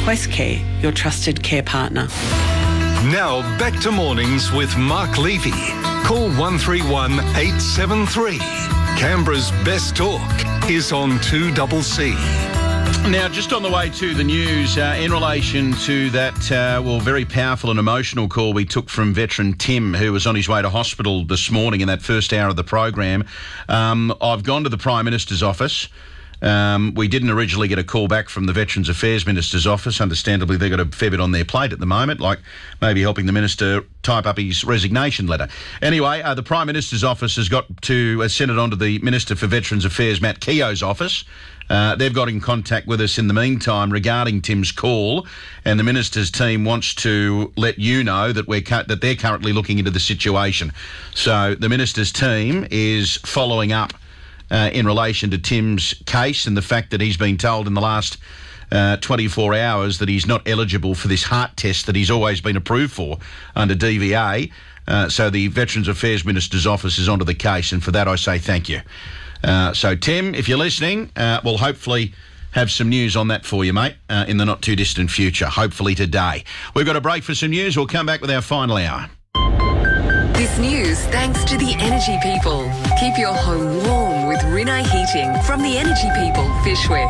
Westcare, your trusted care partner. Now back to mornings with Mark Levy. Call 131 873. Canberra's best talk is on 2CC. Now, just on the way to the news, in relation to that, very powerful and emotional call we took from veteran Tim, who was on his way to hospital this morning in that first hour of the program. I've gone to the Prime Minister's office. We didn't originally get a call back from the Veterans Affairs Minister's office. Understandably, they've got a fair bit on their plate at the moment, like maybe helping the Minister type up his resignation letter. Anyway, the Prime Minister's office has sent it on to the Minister for Veterans Affairs, Matt Keogh's office. They've got in contact with us in the meantime regarding Tim's call, and the Minister's team wants to let you know that they're currently looking into the situation. So the Minister's team is following up in relation to Tim's case and the fact that he's been told in the last 24 hours that he's not eligible for this heart test that he's always been approved for under DVA. So the Veterans Affairs Minister's office is onto the case, and for that I say thank you. So, Tim, if you're listening, we'll hopefully have some news on that for you, mate, in the not-too-distant future, hopefully today. We've got a break for some news. We'll come back with our final hour. This news thanks to the Energy People. Keep your home warm with Rinnai Heating from the Energy People, Fyshwick.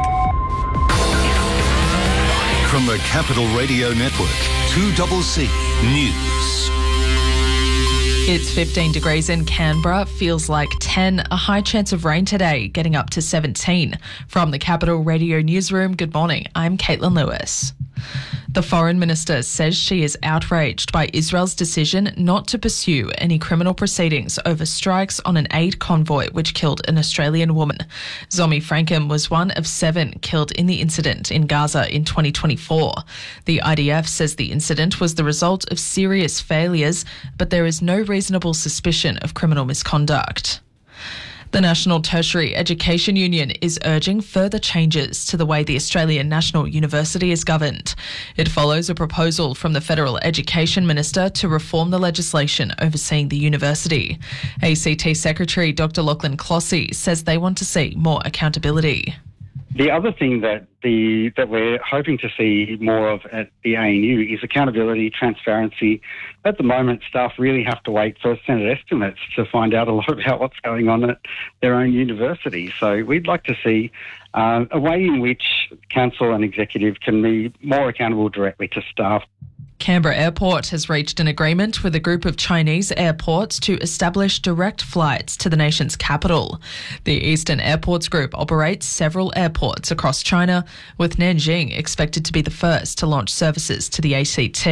From the Capital Radio Network, 2CC News. It's 15 degrees in Canberra, feels like 10, a high chance of rain today, getting up to 17. From the Capital Radio Newsroom, good morning, I'm Caitlin Lewis. The Foreign Minister says she is outraged by Israel's decision not to pursue any criminal proceedings over strikes on an aid convoy which killed an Australian woman. Zomi Frankham was one of 7 killed in the incident in Gaza in 2024. The IDF says the incident was the result of serious failures, but there is no reasonable suspicion of criminal misconduct. The National Tertiary Education Union is urging further changes to the way the Australian National University is governed. It follows a proposal from the Federal Education Minister to reform the legislation overseeing the university. ACT Secretary Dr Lachlan Clossy says they want to see more accountability. The other thing that we're hoping to see more of at the ANU is accountability, transparency. At the moment, staff really have to wait for Senate estimates to find out a lot about what's going on at their own university. So we'd like to see a way in which council and executive can be more accountable directly to staff. Canberra Airport has reached an agreement with a group of Chinese airports to establish direct flights to the nation's capital. The Eastern Airports Group operates several airports across China, with Nanjing expected to be the first to launch services to the ACT.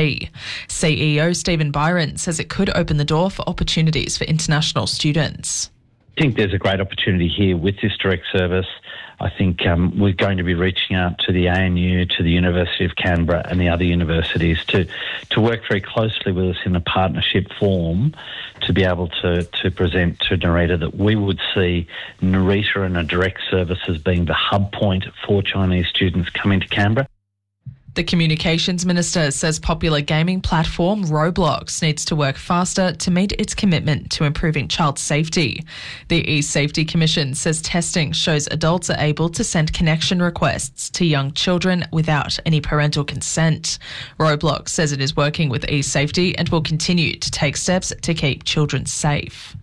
CEO Stephen Byron says it could open the door for opportunities for international students. I think there's a great opportunity here with this direct service. I think we're going to be reaching out to the ANU, to the University of Canberra and the other universities to work very closely with us in a partnership form to be able to present to Narita that we would see Narita and a direct service as being the hub point for Chinese students coming to Canberra. The Communications Minister says popular gaming platform Roblox needs to work faster to meet its commitment to improving child safety. The eSafety Commission says testing shows adults are able to send connection requests to young children without any parental consent. Roblox says it is working with eSafety and will continue to take steps to keep children safe.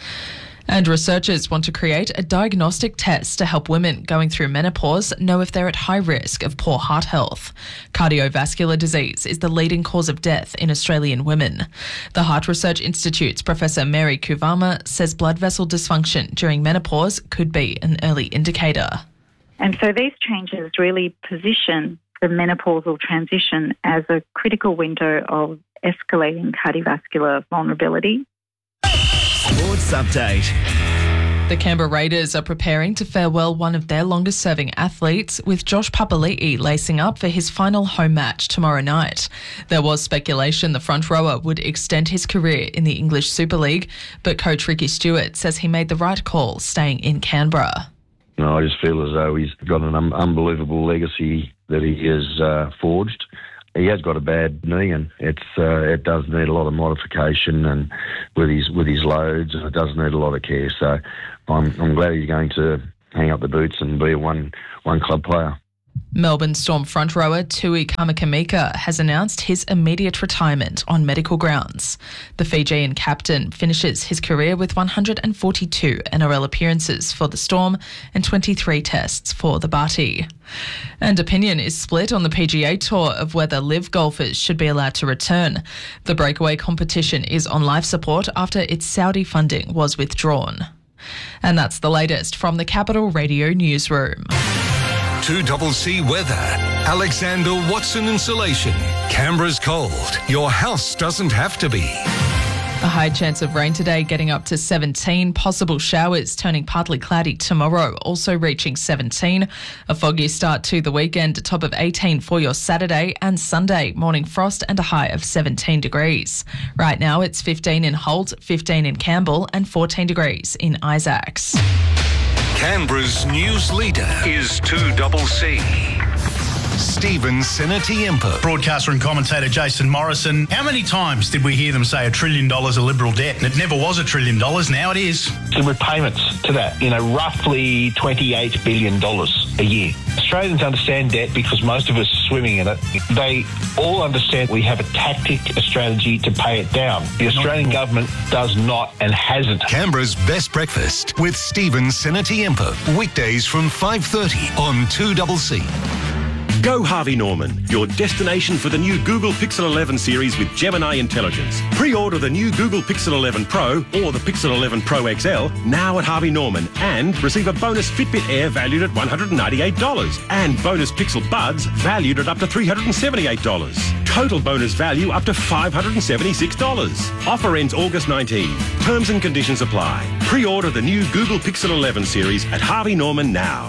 And researchers want to create a diagnostic test to help women going through menopause know if they're at high risk of poor heart health. Cardiovascular disease is the leading cause of death in Australian women. The Heart Research Institute's Professor Mary Kuvama says blood vessel dysfunction during menopause could be an early indicator. And so these changes really position the menopausal transition as a critical window of escalating cardiovascular vulnerability. Sports Update. The Canberra Raiders are preparing to farewell one of their longest-serving athletes, with Josh Papali'i lacing up for his final home match tomorrow night. There was speculation the front rower would extend his career in the English Super League, but coach Ricky Stewart says he made the right call staying in Canberra. I just feel as though he's got an unbelievable legacy that he has forged. He has got a bad knee, and it does need a lot of modification and with his loads, and it does need a lot of care. So I'm glad he's going to hang up the boots and be a one club player. Melbourne Storm front rower Tui Kamakamika has announced his immediate retirement on medical grounds. The Fijian captain finishes his career with 142 NRL appearances for the Storm and 23 tests for the Bati. And opinion is split on the PGA Tour of whether live golfers should be allowed to return. The breakaway competition is on life support after its Saudi funding was withdrawn. And that's the latest from the Capital Radio Newsroom. 2CC weather. Alexander Watson Insulation. Canberra's cold. Your house doesn't have to be. A high chance of rain today, getting up to 17. Possible showers turning partly cloudy tomorrow, also reaching 17. A foggy start to the weekend, a top of 18 for your Saturday and Sunday. Morning frost and a high of 17 degrees. Right now it's 15 in Holt, 15 in Campbell and 14 degrees in Isaacs. Canberra's news leader is 2CC. Stephen Senatiempo. Broadcaster and commentator Jason Morrison. How many times did we hear them say $1 trillion of Liberal debt? And it never was $1 trillion. Now it is. The repayments to that, roughly $28 billion a year. Australians understand debt because most of us are swimming in it. They all understand we have a tactic, a strategy to pay it down. The Australian government does not and hasn't. Canberra's best breakfast with Stephen Senatiempo. Weekdays from 5:30 on 2CC. Go Harvey Norman, your destination for the new Google Pixel 11 series with Gemini Intelligence. Pre-order the new Google Pixel 11 Pro or the Pixel 11 Pro XL now at Harvey Norman and receive a bonus Fitbit Air valued at $198 and bonus Pixel Buds valued at up to $378. Total bonus value up to $576. Offer ends August 19. Terms and conditions apply. Pre-order the new Google Pixel 11 series at Harvey Norman now.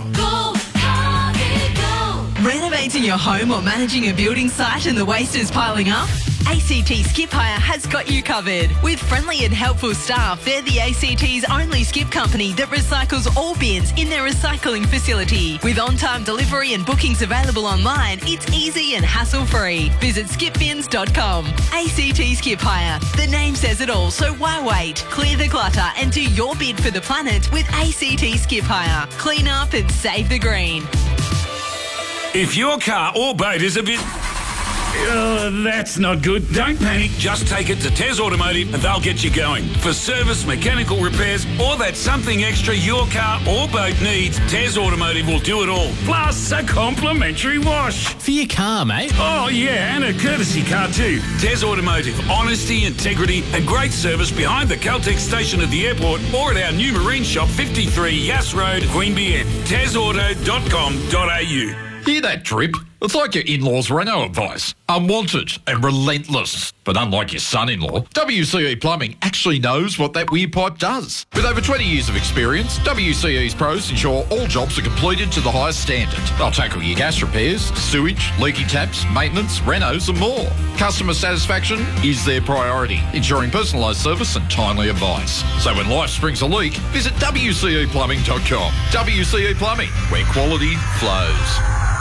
Renovating your home or managing a building site and the waste is piling up? ACT Skip Hire has got you covered. With friendly and helpful staff, they're the ACT's only skip company that recycles all bins in their recycling facility. With on-time delivery and bookings available online, it's easy and hassle-free. Visit skipbins.com. ACT Skip Hire. The name says it all, so why wait? Clear the clutter and do your bid for the planet with ACT Skip Hire. Clean up and save the green. If your car or boat is a bit... that's not good. Don't panic. Just take it to Tez Automotive and they'll get you going. For service, mechanical repairs, or that something extra your car or boat needs, Tez Automotive will do it all. Plus a complimentary wash. For your car, mate. Oh, yeah, and a courtesy car too. Tez Automotive. Honesty, integrity and great service behind the Caltex station at the airport or at our new marine shop, 53 Yass Road, Queanbeyan. TezAuto.com.au. Hear that drip? It's like your in-laws' Renault advice. Unwanted and relentless. But unlike your son-in-law, WCE Plumbing actually knows what that weird pipe does. With over 20 years of experience, WCE's pros ensure all jobs are completed to the highest standard. They'll tackle your gas repairs, sewage, leaky taps, maintenance, renos and more. Customer satisfaction is their priority, ensuring personalised service and timely advice. So when life springs a leak, visit WCEplumbing.com. WCE Plumbing, where quality flows.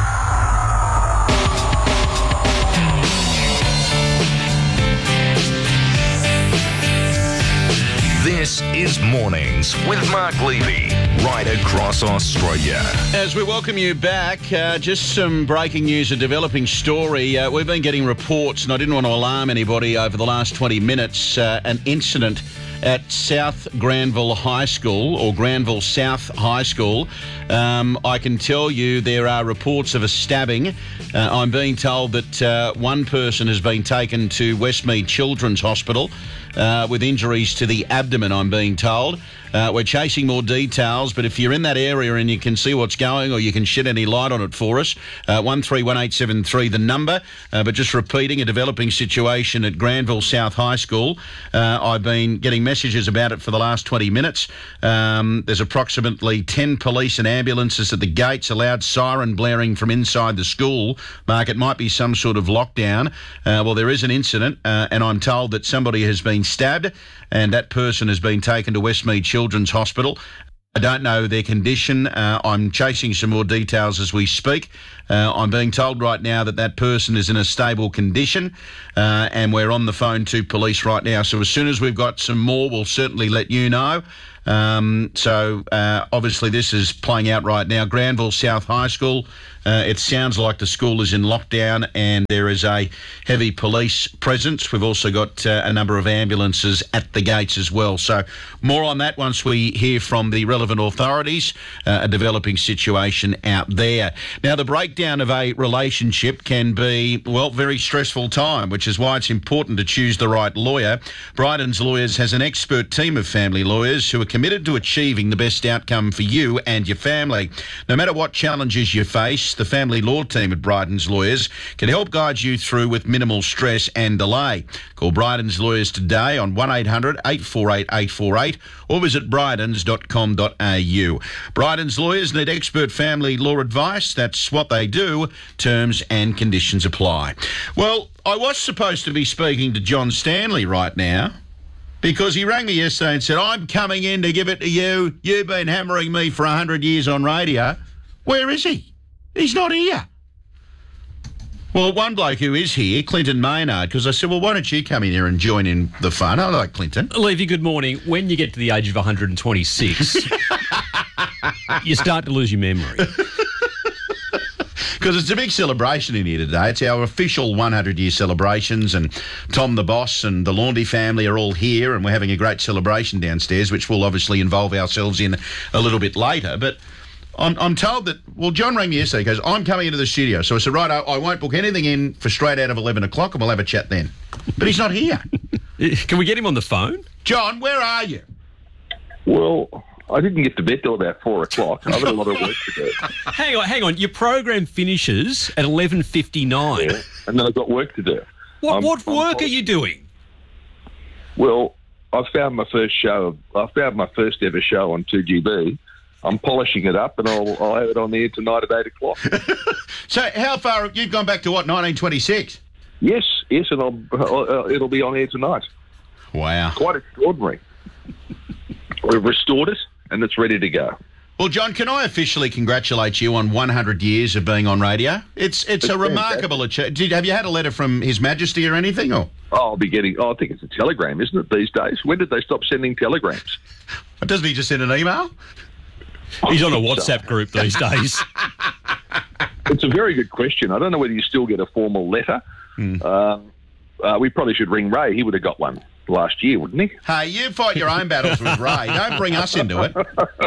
This is Mornings with Mark Levy, right across Australia. As we welcome you back, just some breaking news, a developing story. We've been getting reports, and I didn't want to alarm anybody over the last 20 minutes, an incident at South Granville High School, or Granville South High School. I can tell you there are reports of a stabbing. I'm being told that one person has been taken to Westmead Children's Hospital with injuries to the abdomen, I'm being told. We're chasing more details, but if you're in that area and you can see what's going or you can shed any light on it for us, 131873 the number. But just repeating, a developing situation at Granville South High School. I've been getting messages about it for the last 20 minutes. There's approximately 10 police and ambulances at the gates, a loud siren blaring from inside the school. Mark, it might be some sort of lockdown. Well, there is an incident, and I'm told that somebody has been stabbed, and that person has been taken to Westmead Children's Hospital. I don't know their condition. I'm chasing some more details as we speak. I'm being told right now that that person is in a stable condition, and we're on the phone to police right now. So as soon as we've got some more, we'll certainly let you know. Obviously this is playing out right now. Granville South High School, it sounds like the school is in lockdown and there is a heavy police presence. We've also got a number of ambulances at the gates as well. So more on that once we hear from the relevant authorities, a developing situation out there. Now, the breakdown of a relationship can be, well, very stressful time, which is why it's important to choose the right lawyer. Bryden's Lawyers has an expert team of family lawyers who are committed to achieving the best outcome for you and your family. No matter what challenges you face, the family law team at Bryden's Lawyers can help guide you through with minimal stress and delay. Call Bryden's Lawyers today on 1800 848 848 or visit brydens.com.au. Bryden's Lawyers need expert family law advice. That's what they do. Terms and conditions apply. Well, I was supposed to be speaking to John Stanley right now because he rang me yesterday and said, I'm coming in to give it to you. You've been hammering me for 100 years on radio. Where is he? He's not here. Well, one bloke who is here, Clinton Maynard, because I said, well, why don't you come in here and join in the fun? I like Clinton. Levy, good morning. When you get to the age of 126, you start to lose your memory. Because it's a big celebration in here today. It's our official 100-year celebrations, and Tom the boss and the Laundry family are all here, and we're having a great celebration downstairs, which we'll obviously involve ourselves in a little bit later. But I'm told that, well, John rang me yesterday, he goes, I'm coming into the studio. So I said, right, I won't book anything in for straight out of 11 o'clock and we'll have a chat then. But he's not here. Can we get him on the phone? John, where are you? Well, I didn't get to bed till about 4 o'clock. I've got a lot of work to do. Hang on. Your program finishes at 11:59. Yeah, and then I've got work to do. What work are you doing? Well, I found my first ever show on 2GB. I'm polishing it up, and I'll have it on the air tonight at 8 o'clock. So how far, you've gone back to what, 1926? Yes, and it'll be on air tonight. Wow. Quite extraordinary. We've restored it, and it's ready to go. Well, John, can I officially congratulate you on 100 years of being on radio? It's a remarkable achievement. Have you had a letter from His Majesty or anything? Or? I think it's a telegram, isn't it, these days? When did they stop sending telegrams? Doesn't he just send an email? He's on a WhatsApp group these days. It's a very good question. I don't know whether you still get a formal letter. We probably should ring Ray. He would have got one last year, wouldn't he? Hey, you fight your own battles with Ray. Don't bring us into it.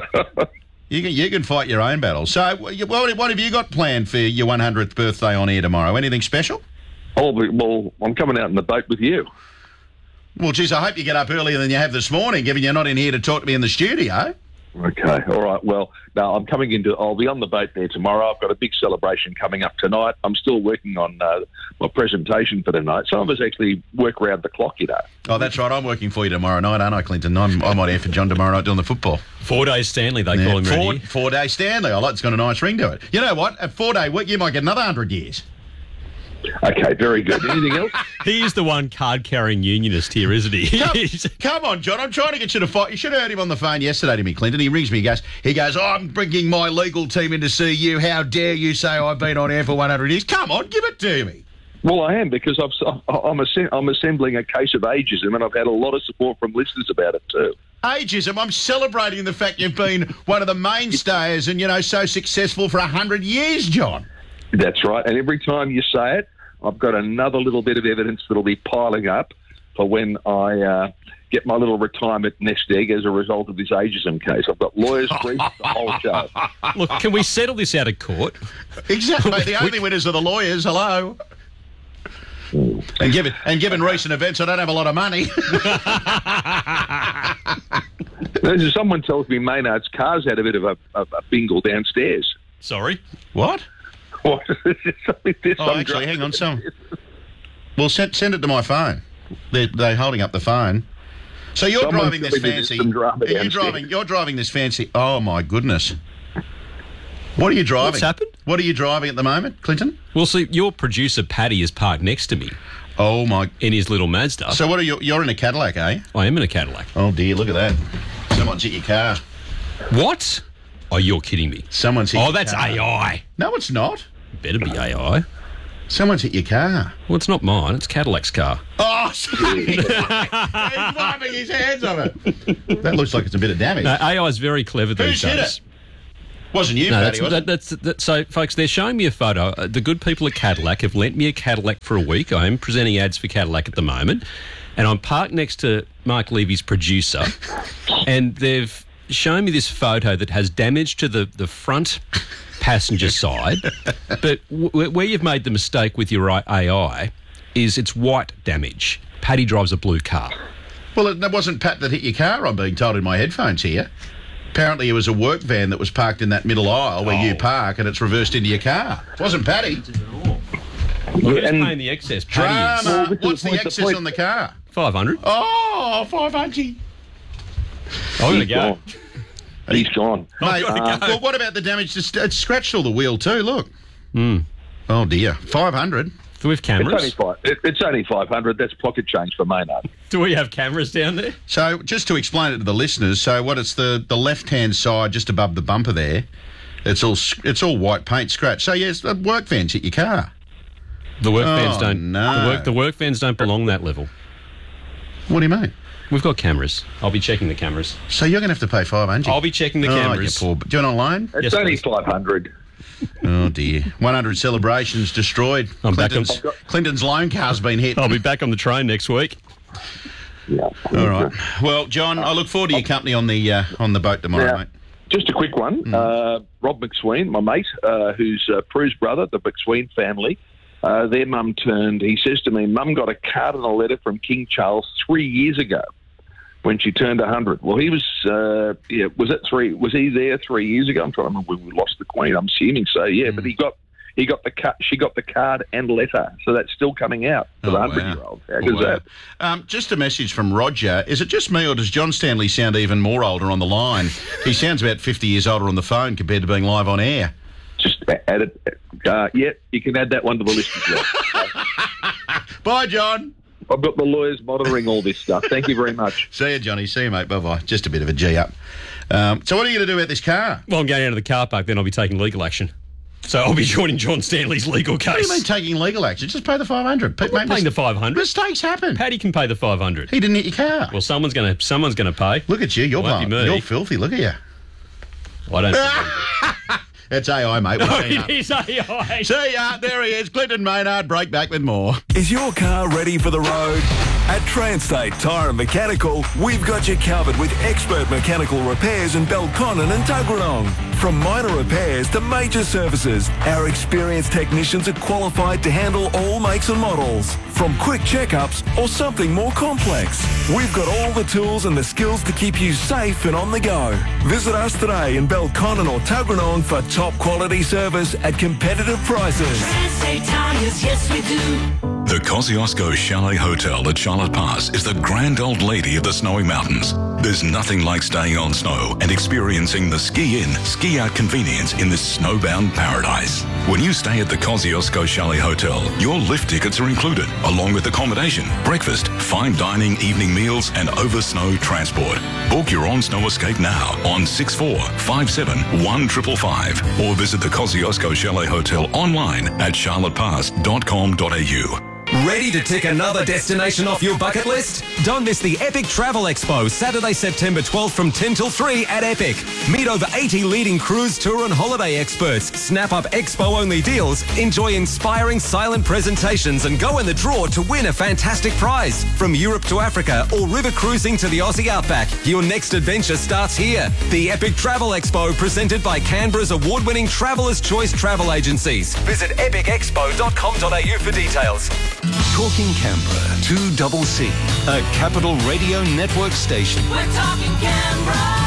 You can fight your own battles. So what have you got planned for your 100th birthday on air tomorrow? Anything special? Well, I'm coming out in the boat with you. Well, geez, I hope you get up earlier than you have this morning, given you're not in here to talk to me in the studio. Okay, all right. Well, no, I'll be on the boat there tomorrow. I've got a big celebration coming up tonight. I'm still working on my presentation for tonight. Some of us actually work around the clock, you know. Oh, that's right. I'm working for you tomorrow night, aren't I, Clinton? I'm on air for John tomorrow night doing the football. 4 days Stanley, they call him around here. 4 day Stanley. I like it's got a nice ring to it. You know what? At 4 day week, you might get another 100 years. Okay, very good. Anything else? He is the one card-carrying unionist here, isn't he? Come on, John. I'm trying to get you to fight. You should have heard him on the phone yesterday to me, Clinton. He rings me. He goes, I'm bringing my legal team in to see you. How dare you say I've been on air for 100 years? Come on, give it to me. Well, I am, because I'm assembling a case of ageism, and I've had a lot of support from listeners about it too. Ageism? I'm celebrating the fact you've been one of the mainstays and, so successful for 100 years, John. That's right. And every time you say it, I've got another little bit of evidence that'll be piling up for when I get my little retirement nest egg as a result of this ageism case. I've got lawyers briefed the whole show. Look, can we settle this out of court? Exactly. The only winners are the lawyers. Hello. And given recent events, I don't have a lot of money. Someone tells me Maynard's car's had a bit of a bingle downstairs. Sorry? What? What? Actually, hang on. Well, send it to my phone. They're holding up the phone. So you're driving this fancy. You're driving this fancy. Oh my goodness! What are you driving? What's happened? What are you driving at the moment, Clinton? Well, see, your producer Paddy is parked next to me. Oh my! In his little Mazda. So what are you? You're in a Cadillac, eh? I am in a Cadillac. Oh dear! Look at that. Someone's hit your car. What? Oh, you're kidding me. Someone's hit your car. Oh, that's AI. No, it's not. Better be AI. Someone's hit your car. Well, it's not mine. It's Cadillac's car. Oh, he's wiping his hands of it. That looks like it's a bit of damage. No, AI is very clever these Who's hit days. it? Wasn't you, No, Paddy, was it? so, folks, they're showing me a photo. The good people at Cadillac have lent me a Cadillac for a week. I am presenting ads for Cadillac at the moment. And I'm parked next to Mark Levy's producer. And they've shown me this photo that has damage to the front passenger side. But where you've made the mistake with your AI is it's white damage. Paddy drives a blue car. Well, it wasn't Pat that hit your car, I'm being told in my headphones here. Apparently it was a work van that was parked in that middle aisle where you park and it's reversed into your car. It wasn't Paddy. Who's paying the excess? Paddy is. Drama. What's the excess on the car? 500. Oh, 500. I'm going to go. He's gone. Mate, well, what about the damage? It's scratched all the wheel too, look. Oh, dear. 500. Do we have cameras? It's only 500. That's pocket change for Maynard. Do we have cameras down there? So, just to explain it to the listeners, it's the left-hand side just above the bumper there. It's all white paint scratch. So, yes, the work vans hit your car. The work vans don't. No. The work vans don't belong that level. What do you mean? We've got cameras. I'll be checking the cameras. So you're going to have to pay 500. I'll be checking the cameras. Do you want a loan? It's only 500. Oh dear! 100 celebrations destroyed. Clinton's loan car's been hit. I'll be back on the train next week. Yeah. All right. Well, John, I look forward to your company on the boat tomorrow, mate. Just a quick one. Rob McSween, my mate, who's Prue's brother, the McSween family. Their mum he says to me, Mum got a card and a letter from King Charles 3 years ago when she turned 100. Well, he was, was he there 3 years ago? I'm trying to remember when we lost the Queen, I'm assuming so, yeah, but she got the card and letter, so that's still coming out for the 100-year-old. How goes that? Just a message from Roger. Is it just me or does John Stanley sound even more older on the line? He sounds about 50 years older on the phone compared to being live on air. Just add it. You can add that one to the list as well. Bye, John. I've got the lawyers monitoring all this stuff. Thank you very much. See you, Johnny. See you, mate. Bye-bye. Just a bit of a G up. So what are you going to do about this car? Well, I'm going out of the car park, then I'll be taking legal action. So I'll be joining John Stanley's legal case. What do you mean taking legal action? Just pay the 500. I'm not paying the 500. Mistakes happen. Paddy can pay the 500. He didn't hit your car. Well, someone's going to pay. Look at you. You're Won't be me. You're filthy. Look at you. I don't. It's AI, mate. No, it is AI. See ya. There he is. Clinton Maynard. Break back with more. Is your car ready for the road? At Transtate Tyre and Mechanical, we've got you covered with expert mechanical repairs in Belconnen and Tuggeranong. From minor repairs to major services, our experienced technicians are qualified to handle all makes and models. From quick checkups or something more complex, we've got all the tools and the skills to keep you safe and on the go. Visit us today in Belconnen or Tuggeranong for top quality service at competitive prices. Transtate Tyres, yes we do. The Kosciuszko Chalet Hotel at Charlotte Pass is the grand old lady of the snowy mountains. There's nothing like staying on snow and experiencing the ski-in, ski-out convenience in this snowbound paradise. When you stay at the Kosciuszko Chalet Hotel, your lift tickets are included, along with accommodation, breakfast, fine dining, evening meals, and over-snow transport. Book your on-snow escape now on 6457-1555 or visit the Kosciuszko Chalet Hotel online at charlottepass.com.au. Ready to tick another destination off your bucket list? Don't miss the Epic Travel Expo, Saturday, September 12th from 10 till 3 at Epic. Meet over 80 leading cruise, tour and holiday experts, snap up expo-only deals, enjoy inspiring silent presentations and go in the draw to win a fantastic prize. From Europe to Africa or river cruising to the Aussie Outback, your next adventure starts here. The Epic Travel Expo, presented by Canberra's award-winning Traveller's Choice Travel Agencies. Visit epicexpo.com.au for details. Talking Canberra, 2CC, a Capital Radio Network station. We're talking Canberra.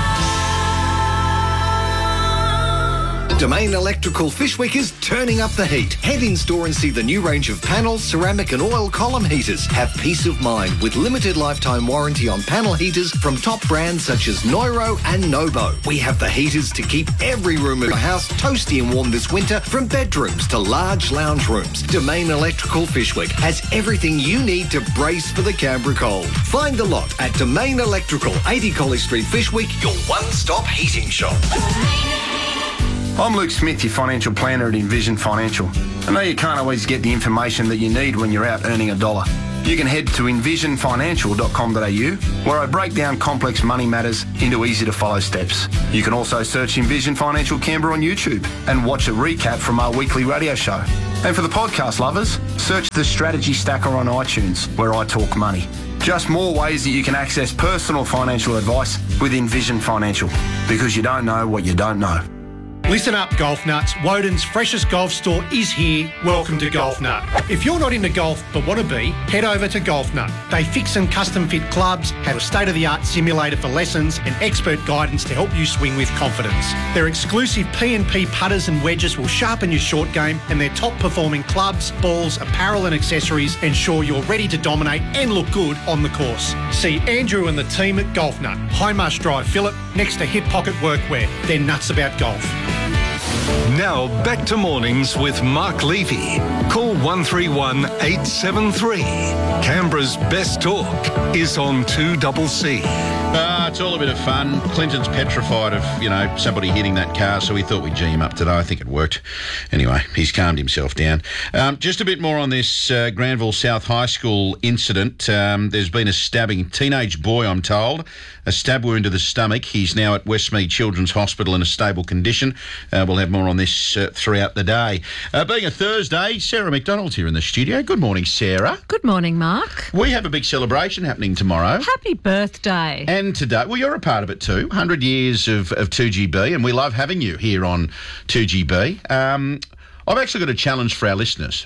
Domain Electrical Fish Week is turning up the heat. Head in store and see the new range of panels, ceramic and oil column heaters. Have peace of mind with limited lifetime warranty on panel heaters from top brands such as Neuro and Nobo. We have the heaters to keep every room of your house toasty and warm this winter, from bedrooms to large lounge rooms. Domain Electrical Fish Week has everything you need to brace for the Canberra cold. Find the lot at Domain Electrical, 80 College Street Fish Week, your one-stop heating shop. I'm Luke Smith, your financial planner at Envision Financial. I know you can't always get the information that you need when you're out earning a dollar. You can head to envisionfinancial.com.au, where I break down complex money matters into easy-to-follow steps. You can also search Envision Financial Canberra on YouTube and watch a recap from our weekly radio show. And for the podcast lovers, search the Strategy Stacker on iTunes, where I talk money. Just more ways that you can access personal financial advice with Envision Financial, because you don't know what you don't know. Listen up, golf nuts. Woden's freshest golf store is here. Welcome to Golf Nut. If you're not into golf but want to be, head over to Golf Nut. They fix and custom fit clubs, have a state-of-the-art simulator for lessons and expert guidance to help you swing with confidence. Their exclusive P&P putters and wedges will sharpen your short game, and their top-performing clubs, balls, apparel and accessories ensure you're ready to dominate and look good on the course. See Andrew and the team at Golf Nut, High Marsh Drive, Phillip, next to Hip Pocket Workwear. They're nuts about golf. Now back to mornings with Mark Levy. Call 131 873. Canberra's best talk is on 2CC. It's all a bit of fun. Clinton's petrified of, somebody hitting that car, so we thought we'd G him up today. I think it worked. Anyway, he's calmed himself down. Just a bit more on this Granville South High School incident. There's been a stabbing. Teenage boy, I'm told, a stab wound to the stomach. He's now at Westmead Children's Hospital in a stable condition. We'll have more on this throughout the day. Being a Thursday, Sarah McDonald's here in the studio. Good morning, Sarah. Good morning, Mark. We have a big celebration happening tomorrow. Happy birthday. And today, well, you're a part of it too. 100 years of 2GB, and we love having you here on 2GB. I've actually got a challenge for our listeners.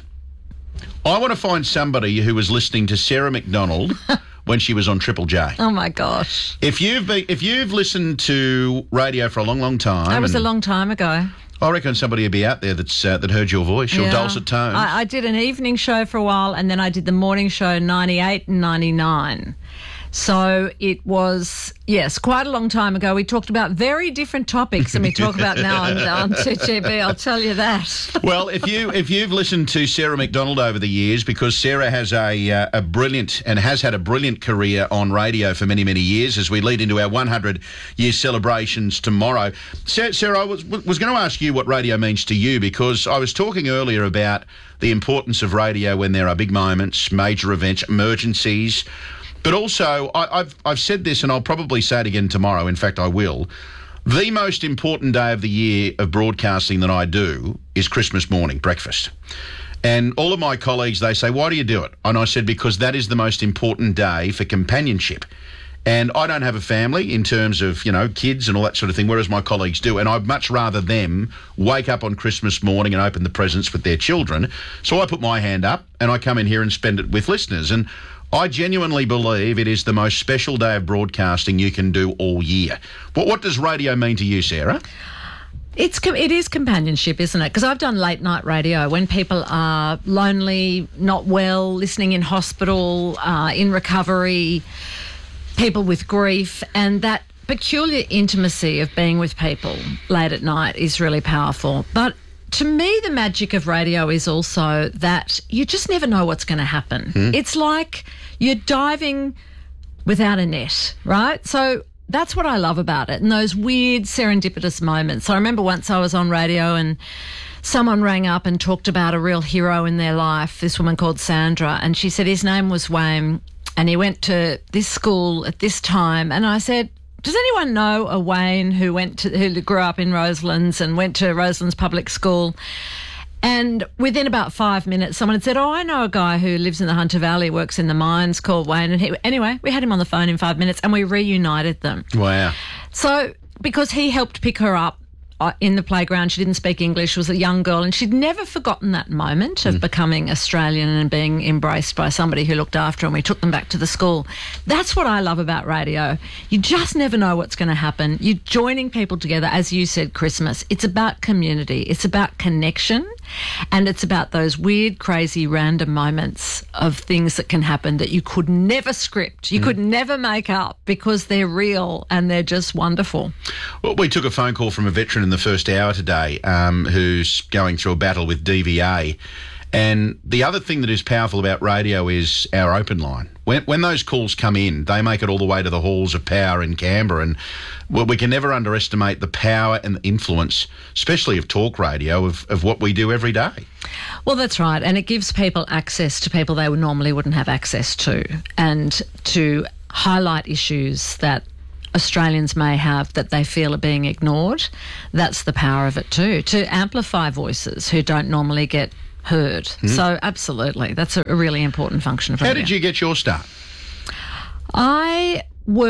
I want to find somebody who was listening to Sarah McDonald when she was on Triple J. Oh my gosh! If you've listened to radio for a long, long time, that was a long time ago. I reckon somebody would be out there that's that heard your voice, your dulcet tones. I did an evening show for a while, and then I did the morning show 98 and 99. So it was, yes, quite a long time ago. We talked about very different topics than we talk about now on 2GB, I'll tell you that. Well, if you've listened to Sarah McDonald over the years, because Sarah has a brilliant and has had a brilliant career on radio for many, many years as we lead into our 100-year celebrations tomorrow. Sarah, I was going to ask you what radio means to you, because I was talking earlier about the importance of radio when there are big moments, major events, emergencies. But also, I've said this, and I'll probably say it again tomorrow. In fact, I will. The most important day of the year of broadcasting that I do is Christmas morning, breakfast. And all of my colleagues, they say, why do you do it? And I said, because that is the most important day for companionship. And I don't have a family in terms of, kids and all that sort of thing, whereas my colleagues do. And I'd much rather them wake up on Christmas morning and open the presents with their children. So I put my hand up and I come in here and spend it with listeners. And I genuinely believe it is the most special day of broadcasting you can do all year. What does radio mean to you, Sarah? It is companionship, isn't it? Because I've done late night radio when people are lonely, not well, listening in hospital, in recovery, people with grief, and that peculiar intimacy of being with people late at night is really powerful. But to me, the magic of radio is also that you just never know what's going to happen. It's like you're diving without a net, right? So that's what I love about it, and those weird serendipitous moments. I remember once I was on radio and someone rang up and talked about a real hero in their life, this woman called Sandra, and she said his name was Wayne and he went to this school at this time. And I said, does anyone know a Wayne who grew up in Roselands and went to Roselands Public School? And within about 5 minutes, someone had said, I know a guy who lives in the Hunter Valley, works in the mines, called Wayne. And anyway, we had him on the phone in 5 minutes and we reunited them. Wow. So, because he helped pick her up in the playground, she didn't speak English, was a young girl, and she'd never forgotten that moment of becoming Australian and being embraced by somebody who looked after her, and we took them back to the school. That's what I love about radio. You just never know what's going to happen. You're joining people together, as you said, Christmas. It's about community. It's about connection, and it's about those weird, crazy, random moments of things that can happen that you could never script. You could never make up because they're real and they're just wonderful. Well, we took a phone call from a veteran in the first hour today who's going through a battle with DVA. And the other thing that is powerful about radio is our open line. When those calls come in, they make it all the way to the halls of power in Canberra. And we can never underestimate the power and the influence, especially of talk radio, of what we do every day. Well, that's right. And it gives people access to people they normally wouldn't have access to, and to highlight issues that Australians may have that they feel are being ignored. That's the power of it too, to amplify voices who don't normally get heard. So absolutely, that's a really important function of radio. How did you get your start? I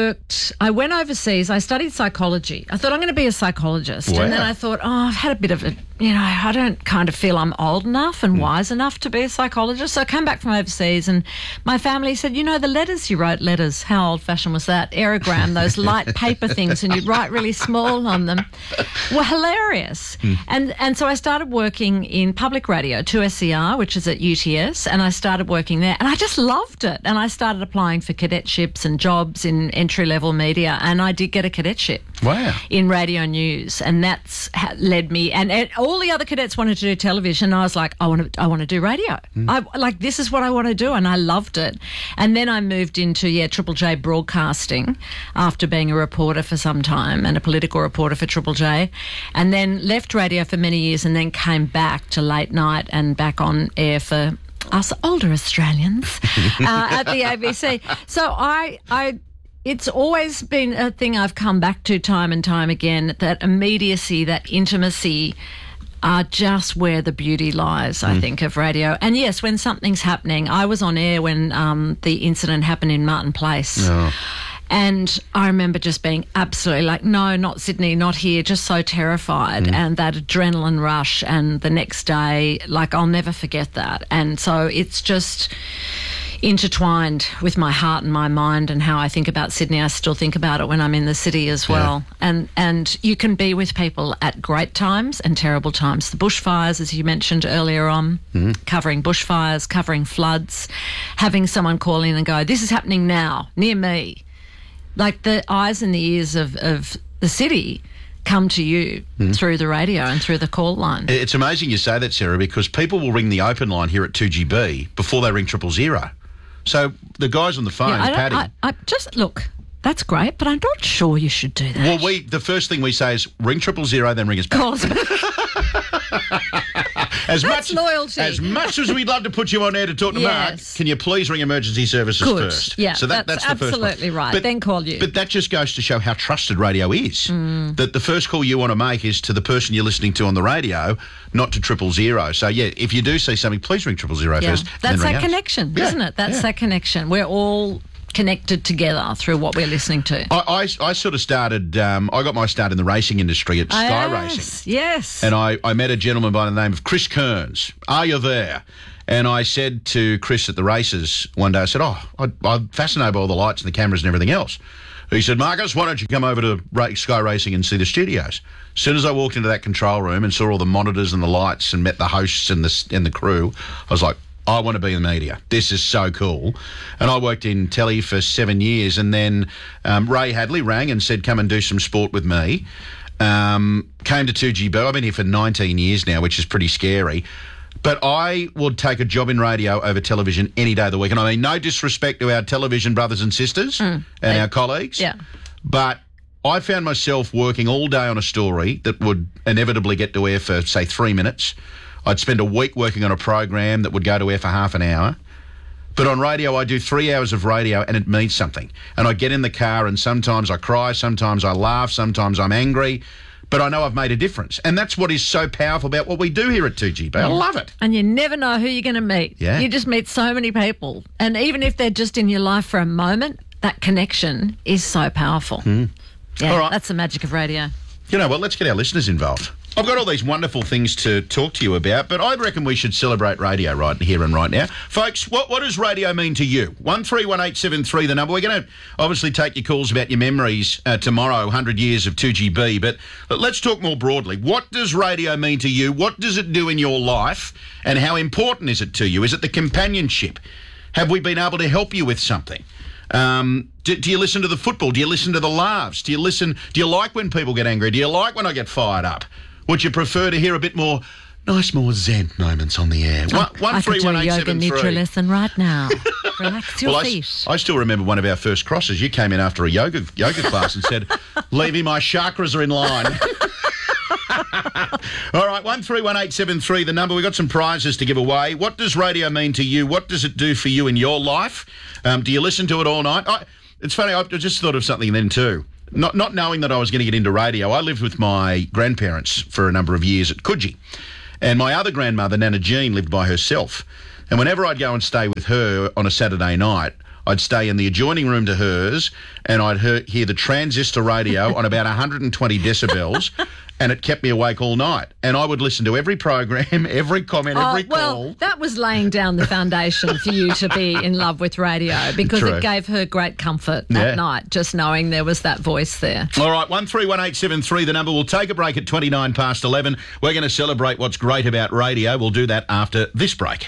went overseas. I studied psychology. I thought I'm going to be a psychologist. Wow. And then I thought, I've had a bit of a, I don't kind of feel I'm old enough and wise enough to be a psychologist. So I came back from overseas and my family said, the letters you wrote, how old-fashioned was that? Aerogram, those light paper things, and you'd write really small on them, were hilarious. And so I started working in public radio, 2SER, which is at UTS, and I started working there. And I just loved it. And I started applying for cadetships and jobs in entry-level media, and I did get a cadetship. Wow. In radio news, and that's led me. And all the other cadets wanted to do television. And I was like, I want to do radio. This is what I want to do, and I loved it. And then I moved into Triple J broadcasting after being a reporter for some time and a political reporter for Triple J, and then left radio for many years, and then came back to late night and back on air for us older Australians at the ABC. So it's always been a thing I've come back to time and time again, that immediacy, that intimacy are just where the beauty lies, I think, of radio. And yes, when something's happening, I was on air when the incident happened in Martin Place. Oh. And I remember just being absolutely like, no, not Sydney, not here, just so terrified. And that adrenaline rush, and the next day, I'll never forget that. And so it's just intertwined with my heart and my mind and how I think about Sydney. I still think about it when I'm in the city as well. Yeah. And you can be with people at great times and terrible times. The bushfires, as you mentioned earlier on, covering bushfires, covering floods, having someone call in and go, this is happening now, near me. The eyes and the ears of the city come to you through the radio and through the call line. It's amazing you say that, Sarah, because people will ring the open line here at 2GB before they ring 000. So the guys on the phone, Paddy. I just look. That's great, but I'm not sure you should do that. Well, the first thing we say is ring 000, then ring us back. Call us back. Loyalty. As much as we'd love to put you on air to talk to Mark, can you please ring emergency services first? Yeah, so that's the first one. Absolutely right. Then call you. But that just goes to show how trusted radio is. That the first call you want to make is to the person you're listening to on the radio, not to 000. So if you do see something, please ring 000 first. That's that connection, isn't it? That's that connection. We're all connected together through what we're listening to. I sort of started, I got my start in the racing industry at Sky Racing. Yes. And I met a gentleman by the name of Chris Kearns. Are you there? And I said to Chris at the races one day, I said, I'm fascinated by all the lights and the cameras and everything else. He said, Marcus, why don't you come over to Sky Racing and see the studios? As soon as I walked into that control room and saw all the monitors and the lights and met the hosts and the crew, I was like, I want to be in the media. This is so cool. And I worked in telly for 7 years, and then Ray Hadley rang and said, come and do some sport with me. Came to 2GB. I've been here for 19 years now, which is pretty scary. But I would take a job in radio over television any day of the week. And I mean, no disrespect to our television brothers and sisters and our colleagues. Yeah. But I found myself working all day on a story that would inevitably get to air for, say, 3 minutes. I'd spend a week working on a program that would go to air for half an hour. But on radio, I do 3 hours of radio and it means something. And I get in the car and sometimes I cry, sometimes I laugh, sometimes I'm angry. But I know I've made a difference. And that's what is so powerful about what we do here at 2GB. I love it. And you never know who you're going to meet. Yeah. You just meet so many people. And even if they're just in your life for a moment, that connection is so powerful. Yeah, all right. That's the magic of radio. You know what? Let's get our listeners involved. I've got all these wonderful things to talk to you about, but I reckon we should celebrate radio right here and right now. Folks, what does radio mean to you? 131873, the number. We're going to obviously take your calls about your memories tomorrow, 100 years of 2GB, but let's talk more broadly. What does radio mean to you? What does it do in your life? And how important is it to you? Is it the companionship? Have we been able to help you with something? Do you listen to the football? Do you listen to the laughs? Do you like when people get angry? Do you like when I get fired up? Would you prefer to hear a bit more Nice more Zen moments on the air. I could do a yoga nidra lesson right now. Relax your feet. I still remember one of our first crosses. You came in after a yoga class and said, Levy, my chakras are in line. All right, 131873, the number. We've got some prizes to give away. What does radio mean to you? What does it do for you in your life? Do you listen to it all night? It's funny, I just thought of something then too. Not knowing that I was going to get into radio, I lived with my grandparents for a number of years at Coogee. And my other grandmother, Nana Jean, lived by herself. And whenever I'd go and stay with her on a Saturday night, I'd stay in the adjoining room to hers and I'd hear the transistor radio on about 120 decibels, and it kept me awake all night. And I would listen to every program, every comment, every call. Well, that was laying down the foundation for you to be in love with radio, because True. it gave her great comfort at night, just knowing there was that voice there. All right, 131873, the number. We'll take a break at 29 past 11. We're going to celebrate what's great about radio. We'll do that after this break.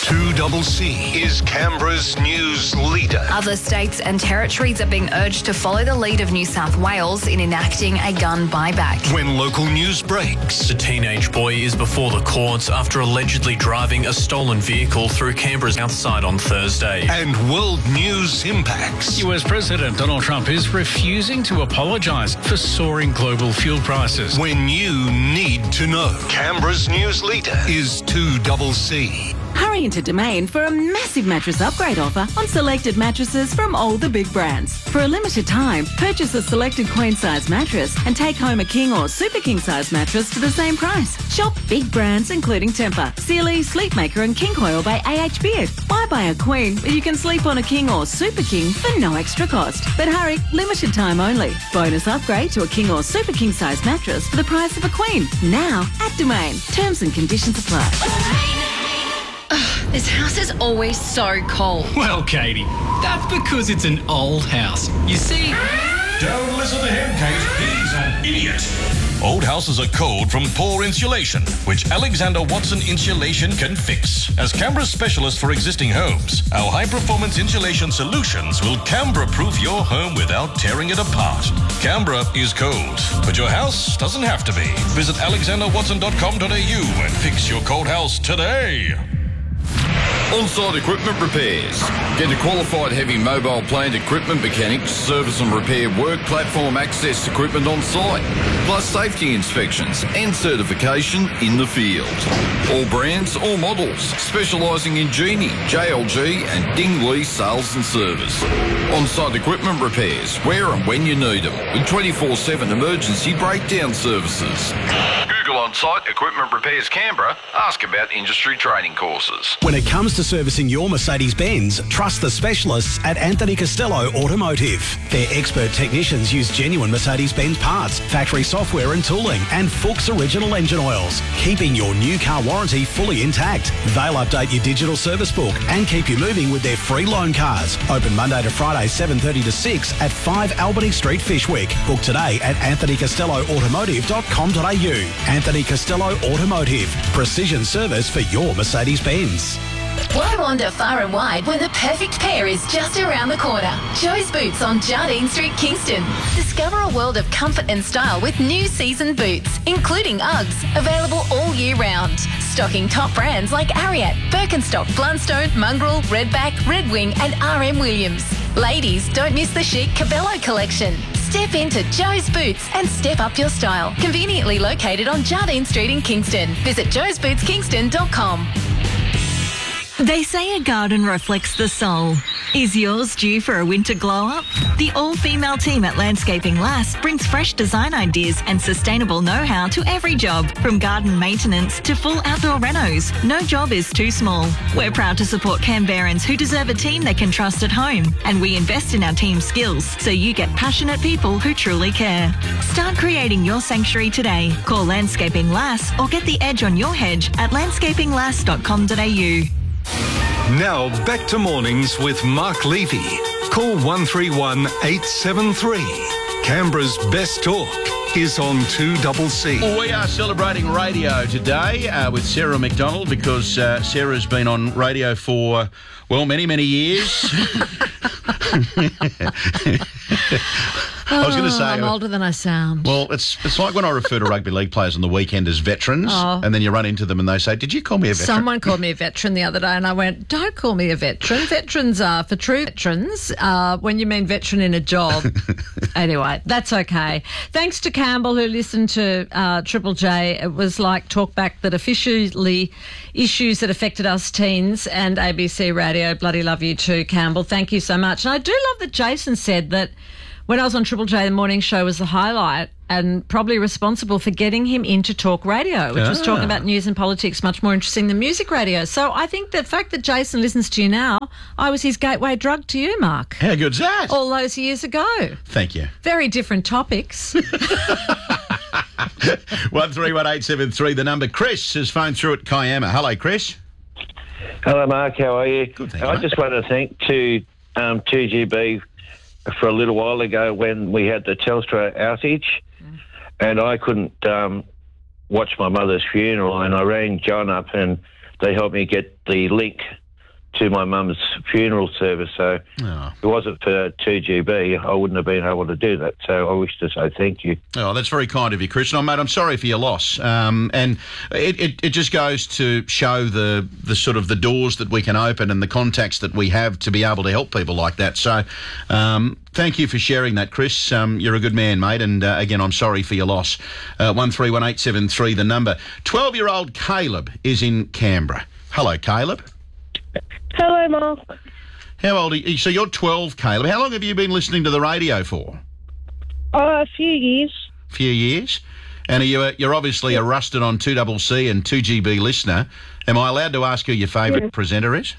2CC is Canberra's news leader. Other states and territories are being urged to follow the lead of New South Wales in enacting a gun buyback. When local news breaks. A teenage boy is before the courts after allegedly driving a stolen vehicle through Canberra's south side on Thursday. And world news impacts. US President Donald Trump is refusing to apologise for soaring global fuel prices. When you need to know. Canberra's news leader is 2CC. Hurry into Domain for a massive mattress upgrade offer on selected mattresses from all the big brands. For a limited time, purchase a selected queen size mattress and take home a king or super king size mattress for the same price. Shop big brands including Tempur, Sealy, Sleepmaker and King Coil by AH Beard. Why buy a queen but you can sleep on a king or super king for no extra cost? But hurry, limited time only. Bonus upgrade to a king or super king size mattress for the price of a queen. Now at Domain. Terms and conditions apply. This house is always so cold. Well, Katie, that's because it's an old house. You see... Don't listen to him, Kate. He's an idiot. Old houses are cold from poor insulation, which Alexander Watson Insulation can fix. As Canberra's specialist for existing homes, our high-performance insulation solutions will Canberra-proof your home without tearing it apart. Canberra is cold, but your house doesn't have to be. Visit alexanderwatson.com.au and fix your cold house today. On-site equipment repairs. Get a qualified heavy mobile plant equipment mechanics, service and repair work platform access equipment on site, plus safety inspections and certification in the field. All brands, all models, specialising in Genie, JLG and Dingley sales and service. On-site equipment repairs, where and when you need them, with 24/7 emergency breakdown services. Google On-Site Equipment Repairs Canberra. Ask about industry training courses. When it comes to servicing your Mercedes-Benz, trust the specialists at Anthony Costello Automotive. Their expert technicians use genuine Mercedes-Benz parts, factory software and tooling, and Fuchs original engine oils, keeping your new car warranty fully intact. They'll update your digital service book and keep you moving with their free loan cars. Open Monday to Friday, 7:30 to 6 at 5 Albany Street, Fishwick. Book today at anthonycostelloautomotive.com.au. Anthony Costello Automotive. Precision service for your Mercedes-Benz. Why wander far and wide when the perfect pair is just around the corner? Joe's Boots on Jardine Street, Kingston. Discover a world of comfort and style with new season boots, including Uggs, available all year round. Stocking top brands like Ariat, Birkenstock, Blundstone, Mongrel, Redback, Red Wing and RM Williams. Ladies, don't miss the chic Cabello collection. Step into Joe's Boots and step up your style. Conveniently located on Jardine Street in Kingston. Visit joesbootskingston.com. They say a garden reflects the soul. Is yours due for a winter glow-up? The all-female team at Landscaping Lass brings fresh design ideas and sustainable know-how to every job, from garden maintenance to full outdoor renos. No job is too small. We're proud to support Canberrans who deserve a team they can trust at home, and we invest in our team's skills so you get passionate people who truly care. Start creating your sanctuary today. Call Landscaping Lass or get the edge on your hedge at landscapinglass.com.au. Now back to mornings with Mark Levy. Call 131 873. Canberra's best talk is on 2CC. We are celebrating radio today with Sarah McDonald, because Sarah's been on radio for, well, many, many years. I was going to say... I'm older than I sound. Well, it's like when I refer to rugby league players on the weekend as veterans, Oh. and then you run into them and they say, did you call me a veteran? Someone called me a veteran the other day and I went, don't call me a veteran. Veterans are for true veterans when you mean veteran in a job. Anyway, that's okay. Thanks to Campbell who listened to Triple J. It was like talkback that officially issues that affected us teens, and ABC Radio. Bloody love you too, Campbell. Thank you so much. And I do love that Jason said that when I was on Triple J, the morning show was the highlight and probably responsible for getting him into talk radio, which was talking about news and politics much more interesting than music radio. So I think the fact that Jason listens to you now, I was his gateway drug to you, Mark. How good's that? All those years ago. Thank you. Very different topics. 131873, the number. Chris has phoned through at Kiama. Hello, Chris. Hello, Mark. How are you? Good, thank you, I mate. just want to thank 2GB for a little while ago when we had the Telstra outage and I couldn't watch my mother's funeral, and I rang John up and they helped me get the link to my mum's funeral service. So if it wasn't for 2GB, I wouldn't have been able to do that. So I wish to say thank you. Oh, that's very kind of you, Chris. No, mate, I'm sorry for your loss. And it just goes to show the sort of the doors that we can open and the contacts that we have to be able to help people like that. So thank you for sharing that, Chris. You're a good man, mate. And again, I'm sorry for your loss. 131873, the number. 12-year-old Caleb is in Canberra. Hello, Caleb. Hello, Mark. How old are you? So you're 12, Caleb. How long have you been listening to the radio for? A few years. Few years. And you're obviously a rusted on 2CC and 2GB listener. Am I allowed to ask who your favourite presenter is?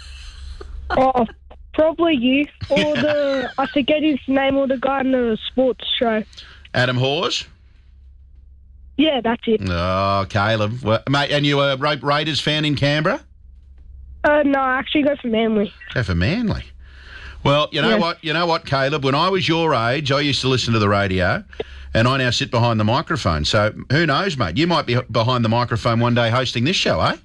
Oh, probably you. Or I forget his name, or the guy in the sports show. Adam Hawes? Yeah, that's it. Oh, Caleb. Well, mate, and you a Raiders fan in Canberra? No, I actually go for Manly. Go for Manly. Well, you know what? You know what, Caleb? When I was your age, I used to listen to the radio, and I now sit behind the microphone. So who knows, mate? You might be behind the microphone one day hosting this show, eh?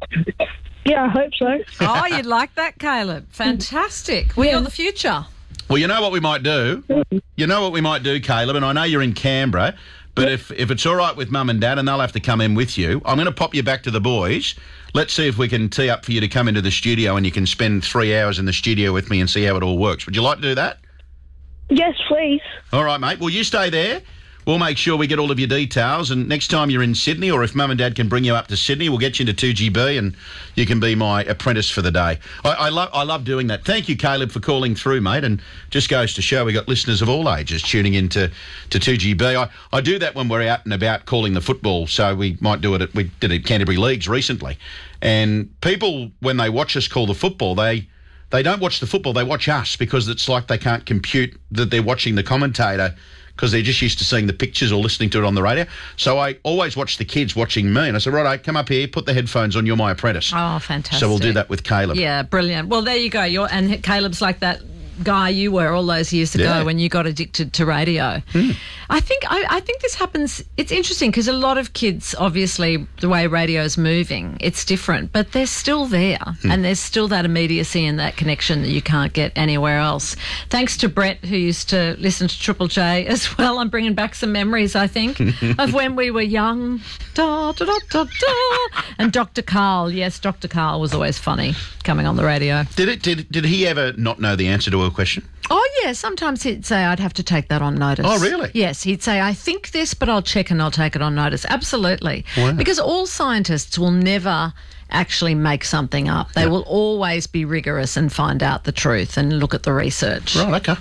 Yeah, I hope so. Oh, you'd like that, Caleb. Fantastic. We are the future. Well, you know what we might do? You know what we might do, Caleb? And I know you're in Canberra, but if it's all right with Mum and Dad, and they'll have to come in with you, I'm going to pop you back to the boys. Let's see if we can tee up for you to come into the studio and you can spend 3 hours in the studio with me and see how it all works. Would you like to do that? Yes, please. All right, mate. Well, you stay there. We'll make sure we get all of your details, and next time you're in Sydney, or if Mum and Dad can bring you up to Sydney, we'll get you into 2GB and you can be my apprentice for the day. I love doing that. Thank you, Caleb, for calling through, mate, and just goes to show we got listeners of all ages tuning in to 2GB. I do that when we're out and about calling the football, so we might do it we did it at Canterbury Leagues recently, and people, when they watch us call the football, they don't watch the football, they watch us, because it's like they can't compute that they're watching the commentator because they're just used to seeing the pictures or listening to it on the radio. So I always watch the kids watching me, and I said, righto, come up here, put the headphones on, you're my apprentice. Oh, fantastic. So we'll do that with Caleb. Yeah, brilliant. Well, there you go. And Caleb's like that guy you were all those years ago when you got addicted to radio. I think this happens. It's interesting because a lot of kids, obviously, the way radio is moving, it's different, but they're still there, and there's still that immediacy and that connection that you can't get anywhere else. Thanks to Brett, who used to listen to Triple J as well. I'm bringing back some memories, I think, of when we were young. Da, da, da, da, da. And Dr. Carl, yes, Dr. Carl was always funny coming on the radio. Did he ever not know the answer to a question? Oh, yeah. Sometimes he'd say, I'd have to take that on notice. Oh, really? Yes. He'd say, I think this, but I'll check and I'll take it on notice. Absolutely. Wow. Because all scientists will never actually make something up. They will always be rigorous and find out the truth and look at the research. Right, okay.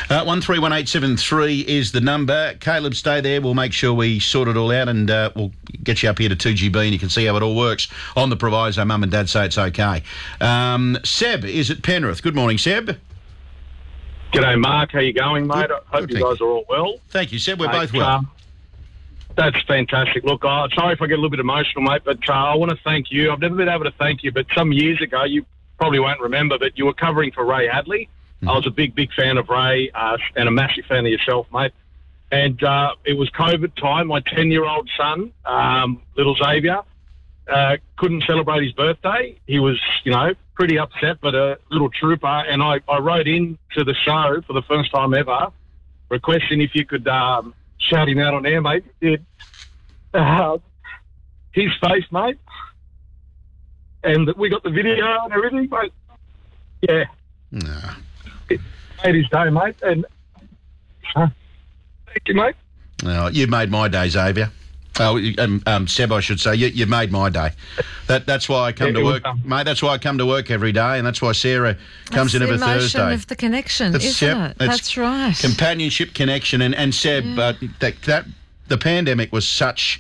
131873 is the number. Caleb, stay there. We'll make sure we sort it all out, and we'll get you up here to 2GB and you can see how it all works on the proviso. Mum and Dad say it's okay. Seb is at Penrith. Good morning, Seb. G'day, Mark. How you going, mate? I hope you guys are all well. Thank you, Seb. We're both well. That's fantastic. Look, sorry if I get a little bit emotional, mate, but I want to thank you. I've never been able to thank you, but some years ago, you probably won't remember, but you were covering for Ray Hadley. I was a big fan of Ray and a massive fan of yourself, mate. And it was COVID time. My 10-year-old son, little Xavier, couldn't celebrate his birthday. He was, pretty upset, but a little trooper. And I wrote in to the show for the first time ever requesting if you could shout him out on air, mate. His face, mate. And we got the video and everything, mate. Yeah. No. It made his day, mate. And thank you, mate. Oh, you made my day, Xavier. Seb, I should say. You made my day. That's why I come to work, mate. That's why I come to work every day, and that's why Sarah comes in every Thursday. That's the emotion of the connection, isn't it? That's right. Companionship, connection, and Seb. That the pandemic was such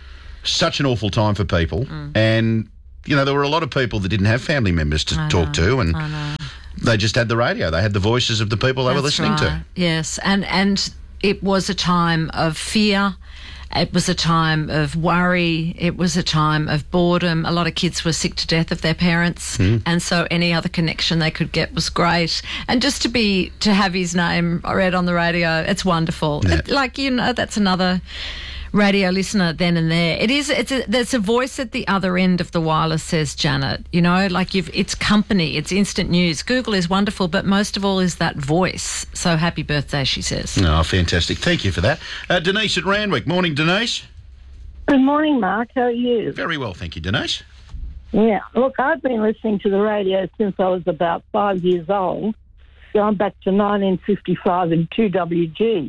an awful time for people, and there were a lot of people that didn't have family members to talk to, and they just had the radio. They had the voices of the people they were listening to. Yes, and it was a time of fear. It was a time of worry. It was a time of boredom. A lot of kids were sick to death of their parents, and so any other connection they could get was great. And just to have his name read on the radio, it's wonderful. Yeah. That's another radio listener then and there. There's a voice at the other end of the wireless, says Janet. It's company, it's instant news. Google is wonderful, but most of all is that voice. So happy birthday, she says. Oh, fantastic. Thank you for that. Denise at Randwick. Morning, Denise. Good morning, Mark. How are you? Very well, thank you, Denise. Yeah, look, I've been listening to the radio since I was about 5 years old, going back to 1955 in 2WG.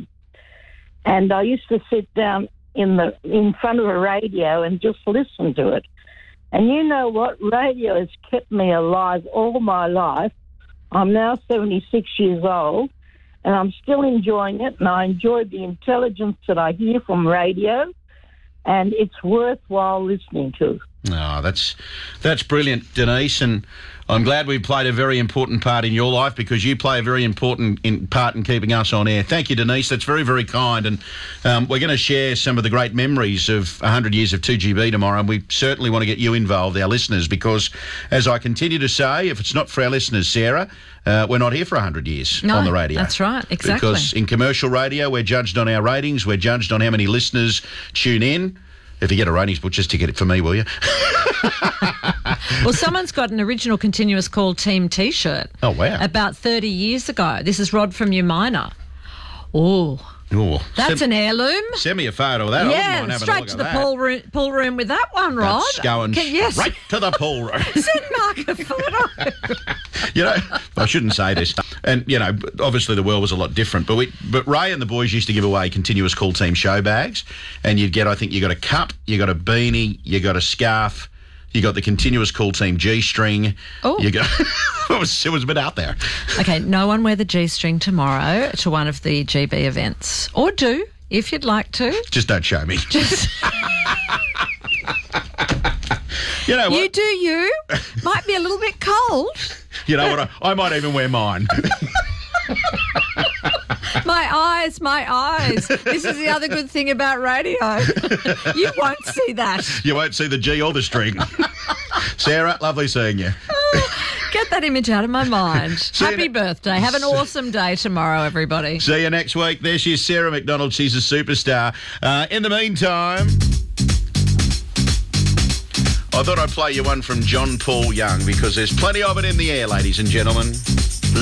And I used to sit down in front of a radio and just listen to it. And you know what? Radio has kept me alive all my life. I'm now 76 years old, and I'm still enjoying it, and I enjoy the intelligence that I hear from radio, and it's worthwhile listening to. Oh, that's brilliant, Denise, and I'm glad we played a very important part in your life, because you play a very important part in keeping us on air. Thank you, Denise. That's very, very kind, and we're going to share some of the great memories of 100 years of 2GB tomorrow, and we certainly want to get you involved, our listeners, because, as I continue to say, if it's not for our listeners, Sarah, we're not here for 100 years on the radio. That's right, exactly. Because in commercial radio, we're judged on our ratings, we're judged on how many listeners tune in. If you get a ratings butcher's ticket for me, will you? Well, someone's got an original Continuous Call Team T-shirt. Oh, wow. About 30 years ago. This is Rod from Umina. Oh. That's an heirloom. Send me a photo of that. Yeah, straight to the pool room with that one, Rod. That's going right to the pool room. Send Mark a photo. I shouldn't say this. And, obviously the world was a lot different. But Ray and the boys used to give away Continuous Call Team show bags. And you'd get, I think you got a cup, you got a beanie, you got a scarf, you got the Continuous Call Team G-string. Oh. You got it was a bit out there. Okay, no one wear the G-string tomorrow to one of the GB events. Or do, if you'd like to. Just don't show me. You know what? You do you. Might be a little bit cold. You know what? I might even wear mine. My eyes. This is the other good thing about radio. You won't see that. You won't see the G or the string. Sarah, lovely seeing you. Get that image out of my mind. Happy birthday. Have an awesome day tomorrow, everybody. See you next week. There she is, Sarah McDonald. She's a superstar. In the meantime, I thought I'd play you one from John Paul Young, because there's plenty of it in the air, ladies and gentlemen.